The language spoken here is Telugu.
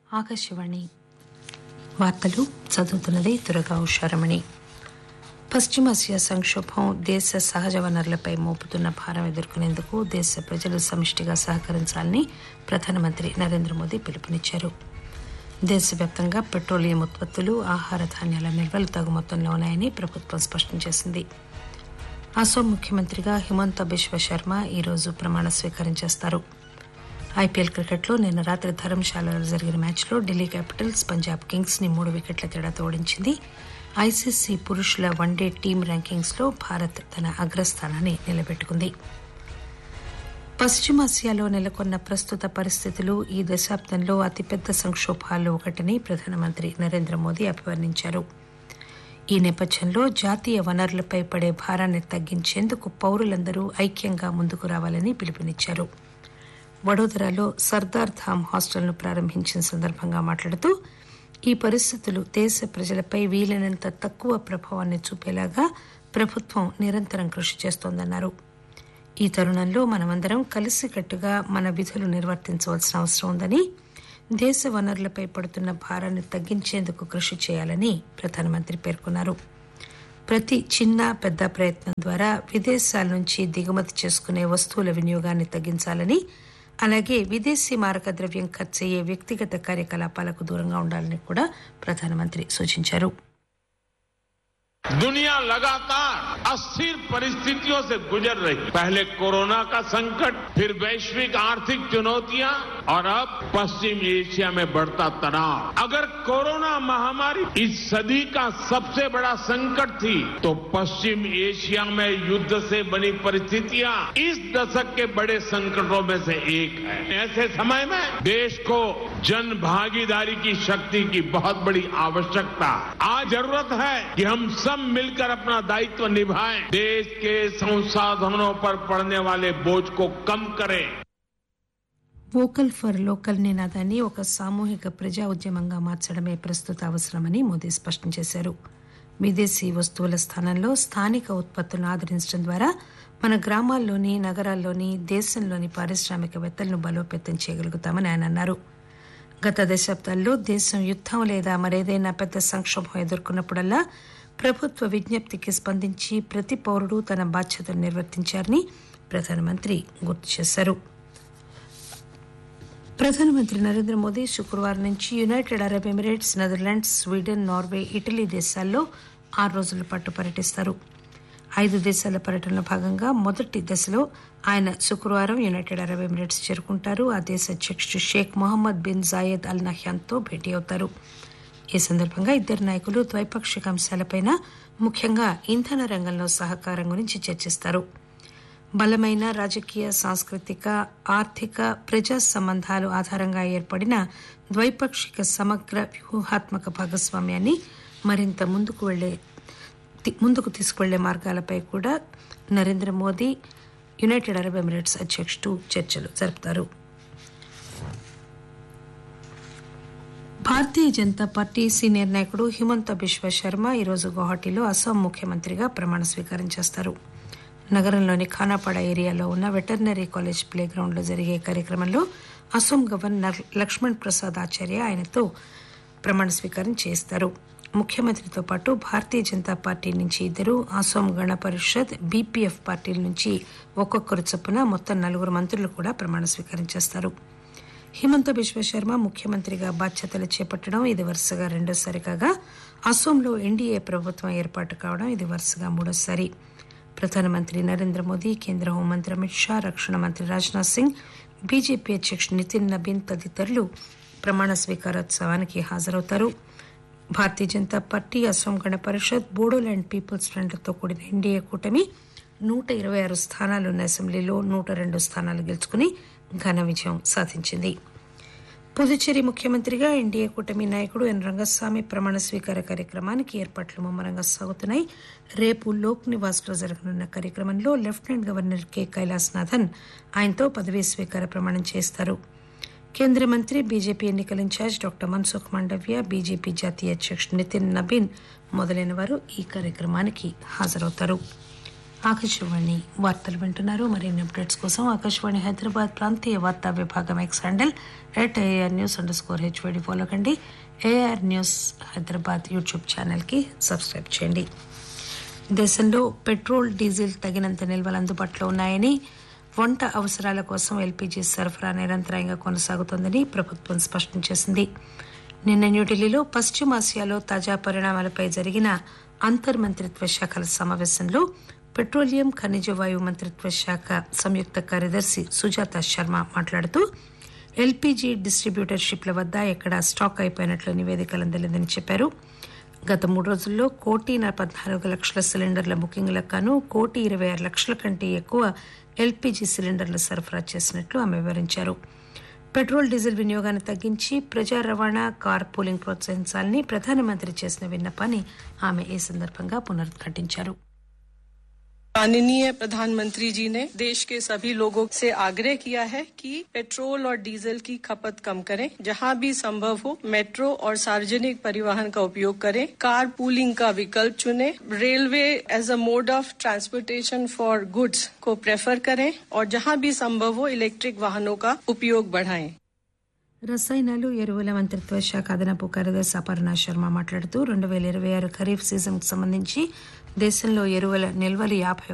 ఆకాశవాణి వార్తలు చదువుతున్నది దుర్గా ఉషారమణి. పశ్చిమాసియా సంక్షోభం దేశ సహజ వనరులపై మోపుతున్న భారం ఎదుర్కొనేందుకు దేశ ప్రజలు సమిష్టిగా సహకరించాలని ప్రధానమంత్రి నరేంద్ర మోదీ పిలుపునిచ్చారు. దేశవ్యాప్తంగా పెట్రోలియం ఉత్పత్తులు, ఆహార ధాన్యాల నిల్వలు తగు మొత్తంలో ఉన్నాయని ప్రభుత్వం స్పష్టం చేసింది. అసోం ముఖ్యమంత్రిగా హిమంత బిశ్వ శర్మ ఈరోజు ప్రమాణ స్వీకారం చేస్తారు. ఐపీఎల్ క్రికెట్లో నిన్న రాత్రి ధర్మశాలలో జరిగిన మ్యాచ్లో ఢిల్లీ క్యాపిటల్స్ పంజాబ్ కింగ్స్ ని 3 వికెట్ల తేడాతో ఓడించింది. ఐసీసీ పురుషుల వన్డే టీమ్ ర్యాంకింగ్స్ లో భారత్ తన అగ్రస్థానాన్ని నిలబెట్టుకుంది. పశ్చిమాసియాలో నెలకొన్న ప్రస్తుత పరిస్థితులు ఈ దశాబ్దంలో అతిపెద్ద సంక్షోభాల్లో ఒకటని ప్రధానమంత్రి నరేంద్ర మోదీ అభివర్ణించారు. ఈ నేపథ్యంలో జాతీయ వనరులపై పడే భారాన్ని తగ్గించేందుకు పౌరులందరూ ఐక్యంగా ముందుకు రావాలని పిలుపునిచ్చారు. వడోదరాలో సర్దార్ ధామ్ హాస్టల్ను ప్రారంభించిన సందర్భంగా మాట్లాడుతూ ఈ పరిస్థితులు దేశ ప్రజలపై వీలైనంత తక్కువ ప్రభావాన్ని చూపేలాగా ప్రభుత్వం నిరంతరం కృషి చేస్తోందన్నారు. ఈ తరుణంలో మనమందరం కలిసికట్టుగా మన విధులు నిర్వర్తించవలసిన అవసరం ఉందని, దేశ వనరులపై పడుతున్న భారాన్ని తగ్గించేందుకు కృషి చేయాలని ప్రధానమంత్రి పేర్కొన్నారు. ప్రతి చిన్న పెద్ద ప్రయత్నం ద్వారా విదేశాల నుంచి దిగుమతి చేసుకునే వస్తువుల వినియోగాన్ని తగ్గించాలని, అలాగే విదేశీ మారక ద్రవ్యం ఖర్చయ్యే వ్యక్తిగత కార్యకలాపాలకు దూరంగా ఉండాలని కూడా ప్రధానమంత్రి సూచించారు. दुनिया लगातार अस्थिर परिस्थितियों से गुजर रही. पहले कोरोना का संकट, फिर वैश्विक आर्थिक चुनौतियां और अब पश्चिम एशिया में बढ़ता तनाव. अगर कोरोना महामारी इस सदी का सबसे बड़ा संकट थी, तो पश्चिम एशिया में युद्ध से बनी परिस्थितियां इस दशक के बड़े संकटों में से एक है. ऐसे समय में देश को जन भागीदारी की शक्ति की बहुत बड़ी आवश्यकता. आज जरूरत है कि हम सब मिलकर अपना दायित्व निभाएं, देश के संसाधनों पर पड़ने वाले बोझ को कम करें. వోకల్ ఫర్ లోకల్ నినాదాన్ని ఒక సామూహిక ప్రజా ఉద్యమంగా మార్చడమే ప్రస్తుత అవసరమని మోదీ స్పష్టం చేశారు. విదేశీ వస్తువుల స్థానంలో స్థానిక ఉత్పత్తులను ఆదరించడం ద్వారా మన గ్రామాల్లోని, నగరాల్లోని, దేశంలోని పారిశ్రామికవేత్తలను బలోపేతం చేయగలుగుతామని ఆయన అన్నారు. గత దశాబ్దాల్లో దేశం యుద్దం లేదా మరేదైనా పెద్ద సంక్షోభం ఎదుర్కొన్నప్పుడల్లా ప్రభుత్వ విజ్ఞప్తికి స్పందించి ప్రతి పౌరుడు తన బాధ్యతను నిర్వర్తించారని ప్రధానమంత్రి గుర్తు చేశారు. ప్రధానమంత్రి నరేంద్ర మోదీ శుక్రవారం నుంచి United Arab Emirates, Netherlands, Sweden, Norway, Italy దేశాల్లో 6 రోజుల పాటు పర్యటిస్తారు. 5 దేశాల పర్యటనలో భాగంగా మొదటి దశలో ఆయన శుక్రవారం యునైటెడ్ అరబ్ ఎమిరేట్స్ చేరుకుంటారు. ఆ దేశ అధ్యక్షుడు షేక్ మొహమ్మద్ బిన్ జాయద్ అల్ నహ్యాన్తో భేటీ అవుతారు. ఈ సందర్భంగా ఇద్దరు నాయకులు ద్వైపాక్షిక అంశాలపై, ముఖ్యంగా ఇంధన రంగంలో సహకారం గురించి చర్చిస్తారు. బలమైన రాజకీయ, సాంస్కృతిక, ఆర్థిక, ప్రజా సంబంధాలు ఆధారంగా ఏర్పడిన ద్వైపాక్షిక సమగ్ర వ్యూహాత్మక భాగస్వామ్యాన్ని మరింత ముందుకు తీసుకువెళ్లే మార్గాలపై కూడా Narendra Modi, United Arab Emirates అధ్యక్షుడు చర్చలు జరుపుతారు. భారతీయ జనతా పార్టీ సీనియర్ నాయకుడు హిమంత బిశ్వ శర్మ ఈరోజు గౌహటిలో అస్సాం ముఖ్యమంత్రిగా ప్రమాణ స్వీకారం చేస్తారు. నగరంలోని ఖానాపాడ ఏరియాలో ఉన్న వెటర్నరీ కాలేజ్ ప్లే గ్రౌండ్ లో జరిగే కార్యక్రమంలో అస్సాం గవర్నర్ లక్ష్మణ్ ప్రసాద్ ఆచార్య ఆయనతో ప్రమాణ స్వీకారం చేస్తారు. ముఖ్యమంత్రితో పాటు భారతీయ జనతా పార్టీ నుంచి 2, అస్సాం గణ పరిషత్, బీపీఎఫ్ పార్టీల నుంచి ఒక్కొక్కరు చొప్పున మొత్తం 4 మంత్రులు కూడా ప్రమాణ స్వీకారం చేస్తారు. హిమంత బిశ్వ శర్మ ముఖ్యమంత్రిగా బాధ్యతలు చేపట్టడం ఇది వరుసగా రెండోసారి కాగా, అస్సాంలో ఎన్డీఏ ప్రభుత్వం ఏర్పాటు కావడం ఇది వరుసగా 3వసారి. ప్రధానమంత్రి నరేంద్ర మోదీ, కేంద్ర హోంమంత్రి అమిత్ షా, రక్షణ మంత్రి రాజ్నాథ్ సింగ్, బీజేపీ అధ్యక్షుడు నితిన్ నబీన్ తదితరులు ప్రమాణ స్వీకారోత్సవానికి హాజరవుతారు. భారతీయ జనతా పార్టీ, అస్సాం గణ పరిషత్, బోడోల్యాండ్ పీపుల్స్ ఫ్రంట్లతో కూడిన ఎన్డీఏ కూటమి 126 స్థానాలున్న అసెంబ్లీలో 102 స్థానాలు గెలుచుకుని ఘన విజయం సాధించింది. పుదుచ్చేరి ముఖ్యమంత్రిగా ఎన్డీఏ కూటమి నాయకుడు ఎన్ రంగస్వామి ప్రమాణ స్వీకార కార్యక్రమానికి ఏర్పాట్లు ముమ్మరంగా సాగుతున్నాయి. రేపు లోక్ నివాస్ లో జరగనున్న కార్యక్రమంలో లెఫ్టినెంట్ గవర్నర్ కె కైలాసనాథన్ ఆయనతో పదవీ స్వీకార ప్రమాణం చేస్తారు. కేంద్ర మంత్రి, బీజేపీ ఎన్నికల incharge doctor Mansukh Mandaviya, BJP జాతీయ అధ్యక్షుడు నితిన్ నబీన్ మొదలైన వారు ఈ కార్యక్రమానికి హాజరవుతారు. ఆకాశవాణి వార్తలు వింటున్నారు. మరిన్ని అప్డేట్స్ కోసం ఆకాశవాణి హైదరాబాద్ ప్రాంతీయ వార్తా విభాగం ఎక్స్ హ్యాండిల్ @AIRnews_HVD ఫాలో కండి. AIR న్యూస్ హైదరాబాద్ యూట్యూబ్ ఛానల్కి సబ్స్క్రైబ్ చేయండి. దేశంలో పెట్రోల్, డీజిల్ తగినంత నిల్వలు అందుబాటులో ఉన్నాయని, వంట అవసరాల కోసం ఎల్పీజీ సరఫరా నిరంతరాయంగా కొనసాగుతోందని ప్రభుత్వం స్పష్టం చేసింది. నిన్న న్యూఢిల్లీలో పశ్చిమాసియాలో తాజా పరిణామాలపై జరిగిన అంతర్మంత్రిత్వ శాఖల సమావేశంలో పెట్రోలియం, ఖనిజ వాయువు మంత్రిత్వ శాఖ సంయుక్త కార్యదర్శి సుజాత శర్మ మాట్లాడుతూ ఎల్పీజీ డిస్టిబ్యూటర్షిప్ల వద్ద ఎక్కడా స్టాక్ అయిపోయినట్లు నివేదికలు అందలేదని చెప్పారు. గత 3 రోజుల్లో 1,14,00,000 సిలిండర్ల బుకింగ్లకు గాను 1,26,00,000 కంటే ఎక్కువ ఎల్పీజీ సిలిండర్లు సరఫరా చేసినట్లు ఆమె వివరించారు. పెట్రోల్, డీజిల్ వినియోగాన్ని తగ్గించి ప్రజా రవాణా, కార్ పూలింగ్ ప్రోత్సహించాలని ప్రధానమంత్రి చేసిన విన్నపాన్ని ఆమె ఈ సందర్భంగా పునరుద్ఘాటించారు. माननीय प्रधानमंत्री जी ने देश के सभी लोगों से आग्रह किया है कि पेट्रोल और डीजल की खपत कम करें, जहां भी संभव हो मेट्रो और सार्वजनिक परिवहन का उपयोग करें, कार पूलिंग का विकल्प चुनें, railway as a mode of transportation for goods को प्रेफर करें और जहां भी संभव हो इलेक्ट्रिक वाहनों का उपयोग बढ़ाएं. రసాయనాలు, ఎరువుల మంత్రిత్వ శాఖ అదనపు కార్యదర్శి అపర్ణ శర్మ మాట్లాడుతూ 2026 ఖరీఫ్ సీజన్కు సంబంధించి దేశంలో ఎరువుల నిల్వలు